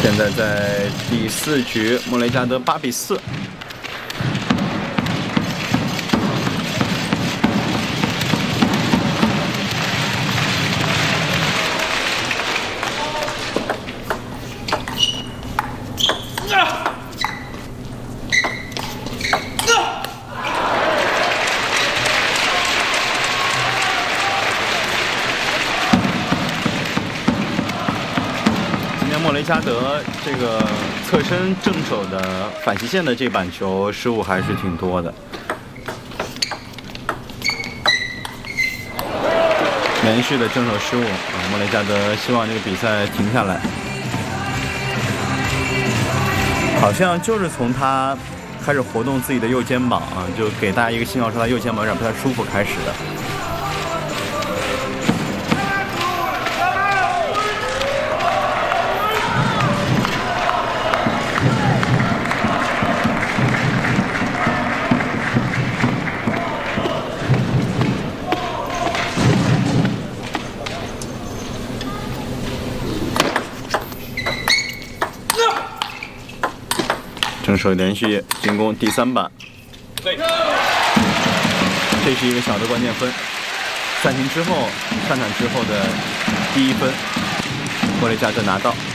现在在第4局，莫雷加德8比4。莫雷加德这个侧身正手的反击线的这板球失误还是挺多的，连续的正手失误莫雷加德希望这个比赛停下来。好像就是从他开始活动自己的右肩膀就给大家一个信号，说他右肩膀有点不太舒服开始的。正手连续进攻第3板，这是一个小的关键分。暂停之后，上场之后的第1分，莫雷加德拿到。